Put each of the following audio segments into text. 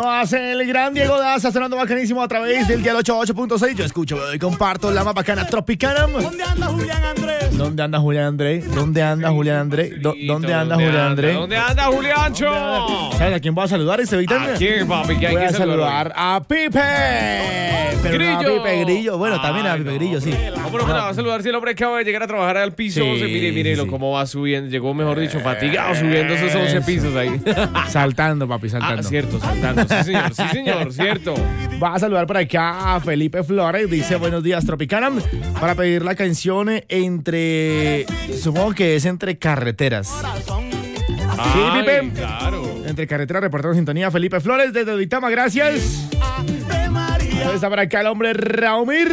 Lo hace el gran Diego Daza, sonando bacanísimo a través del dial 88.6. Yo escucho y comparto la más bacana Tropicana. ¿Dónde anda Julián Andrés? ¿Dónde anda Julián Andrés? ¿Dónde anda Julián Andrés? ¿Dónde anda Julián Andrés? ¿Dónde anda Juliancho? ¿Sabes a quién voy a saludar, Estevita? ¿A quién, papi? ¿Qué hay Voy que a saludar a Pipe. Pero no a Grillo. Pipe Grillo. Bueno, también a Pipe Grillo, sí. ¿Cómo no me la va a saludar si el hombre acaba de llegar a trabajar al piso? Sí, Mire sí. cómo va subiendo. Llegó, mejor dicho, fatigado subiendo esos 11 pisos ahí. Saltando, papi, saltando. Cierto, saltando. Sí, señor, cierto. Va a saludar por acá a Felipe Flores. Dice, buenos días, Tropicana. Para pedir la canción entre... Supongo que es entre carreteras. Sí, Pipe. Claro. Entre carreteras, reportero sintonía. Felipe Flores desde Duitama, gracias. Está por acá el hombre Raumir.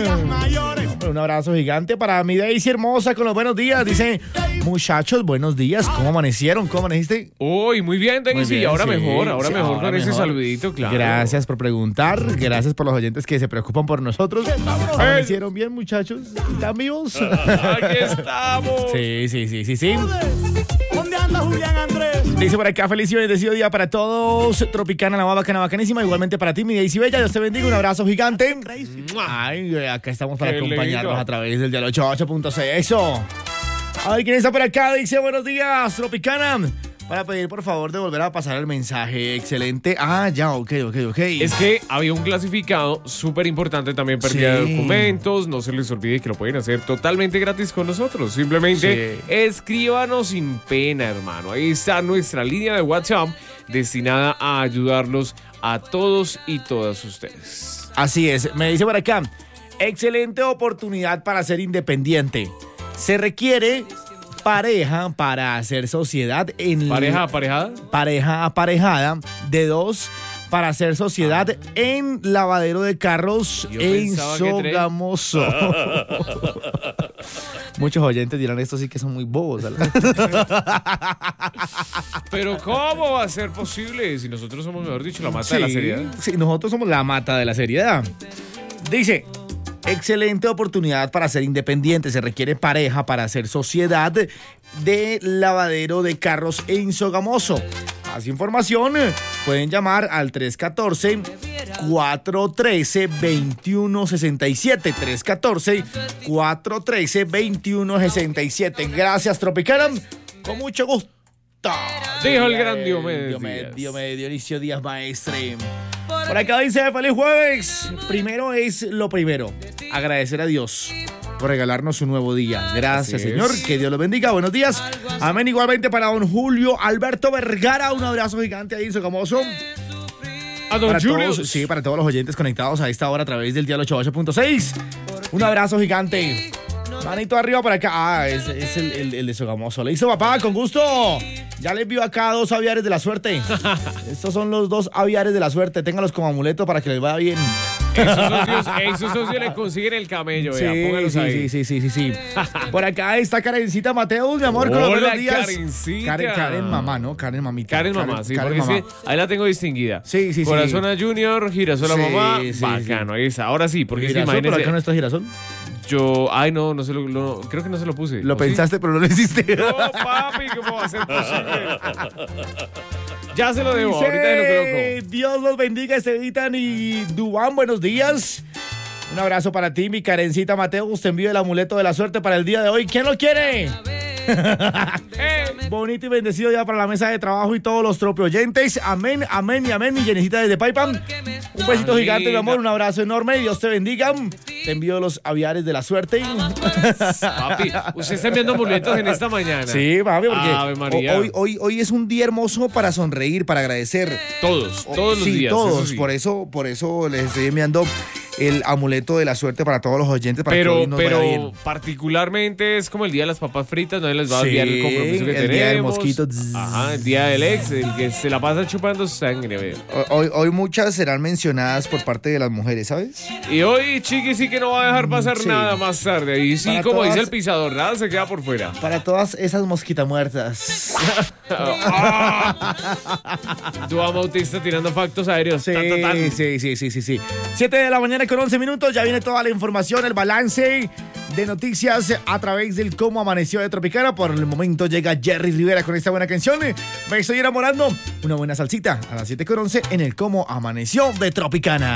Un abrazo gigante para mi Daisy hermosa con los buenos días. Dice, muchachos, buenos días. ¿Cómo amanecieron? ¿Cómo amaneciste? Uy, muy bien, Daisy. Muy bien, Ahora sí, mejor, sí, mejor ahora con ese mejor. saludito, claro. Gracias por preguntar. Gracias por los oyentes que se preocupan por nosotros. ¿Amanecieron bien, muchachos? ¿Están vivos? Aquí estamos. Sí. ¿Dónde anda Julián Andrés? Dice por acá, feliz y bendecido día para todos. Tropicana, la más bacana, bacanísima. Igualmente para ti, mi Daisy Bella. Dios te bendiga. Un abrazo gigante. Ay, acá estamos para Qué acompañarnos lindo. a través del dial 88.6. Eso. A ver, ¿quién está por acá? Dice, buenos días, Tropicana. Para pedir, por favor, de volver a pasar el mensaje. Excelente. Ah, ya, ok. Es que había un clasificado súper importante también, pérdida de Sí. documentos. No se les olvide que lo pueden hacer totalmente gratis con nosotros. Simplemente Sí. escríbanos sin pena, hermano. Ahí está nuestra línea de WhatsApp destinada a ayudarlos a todos y todas ustedes. Así es. Me dice por acá, excelente oportunidad para ser independiente. Se requiere pareja para hacer sociedad en... ¿Pareja aparejada? Pareja aparejada de dos para hacer sociedad en lavadero de carros Yo en pensaba que tres. Sogamoso. Muchos oyentes dirán, estos sí que son muy bobos. Pero ¿cómo va a ser posible si nosotros somos, mejor dicho, la mata de la seriedad? Sí, nosotros somos la mata de la seriedad. Dice, excelente oportunidad para ser independiente. Se requiere pareja para hacer sociedad de lavadero de carros en Sogamoso. Más información, pueden llamar al 314-413-2167. 314-413-2167. Gracias, Tropicana. Con mucho gusto. Dijo el gran Diomedes Dionisio Díaz Maestre. Por acá dice, feliz jueves. Primero es lo primero. Agradecer a Dios por regalarnos un nuevo día. Gracias, Así Señor. es. Que Dios lo bendiga. Buenos días. Amén. Igualmente para don Julio Alberto Vergara. Un abrazo gigante ahí en Sogamoso. A don Para Julio. todos, sí, para todos los oyentes conectados a esta hora a través del dial 88.6. Un abrazo gigante. Manito arriba por acá. Ah, es el de Sogamoso. Le hizo papá, con gusto. Ya les vio acá 2 aviares de la suerte. Estos son los 2 aviares de la suerte. Téngalos como amuleto para que les vaya bien. Esos socios le consiguen el camello, vea, póngalos ahí. Sí. Por acá está Karencita Mateus, mi amor, con los Hola, buenos días. Karencita. Karen mamá, ¿no? Karen mamita. Karen mamá, sí, Karen porque mamá. sí, ahí la tengo distinguida. Sí. Corazona Junior, Girasol a Sí, mamá, sí, bacano, ahí está. Ahora sí, porque sí, Girasol, pero imagínese, acá no está Girasol. no se lo creo que no se lo puse. Lo ¿O pensaste, pero no lo hiciste. Sí? No, papi, ¿cómo va a ser posible? Ya se lo debo, Dice, ahorita se lo coloco. Dios los bendiga, Estevitan y Dubán, buenos días. Un abrazo para ti, mi Karencita Mateus. Te envío el amuleto de la suerte para el día de hoy. ¿Quién lo quiere? Bonito y bendecido día para la mesa de trabajo y todos los trope oyentes. Amén, amén y amén. Mi Jenecita desde Paipan. Un besito gigante, mi amor. Un abrazo enorme. Dios te bendiga. Te envío los aviares de la suerte. Papi, usted está enviando amuletos en esta mañana. Sí, papi, porque Ave María. hoy es un día hermoso para sonreír, para agradecer. Todos los Sí, días. todos. eso sí. Por eso les estoy enviando el amuleto de la suerte para todos los oyentes para que hoy nos vaya bien. Pero particularmente es como el día de las papas fritas, no les va a Sí, enviar el compromiso que el tenemos. día del mosquito. Ajá, el día del ex, el que se la pasa chupando sangre, veo. Hoy muchas serán mencionadas por parte de las mujeres, ¿sabes? Y hoy Chiqui sí que no va a dejar pasar Sí. nada más tarde. Y sí, Para como todas- dice el pisador, nada se queda por fuera. Para todas esas mosquitas muertas. Dua Bautista tirando factos aéreos. Sí, Tan, tan, tan. sí. 7 de la mañana con 11 minutos. Ya viene toda la información, el balance de noticias a través del Cómo Amaneció de Tropicana. Por el momento llega Jerry Rivera con esta buena canción. Me estoy enamorando. Una buena salsita a las 7:11 en el Cómo Amaneció de Tropicana.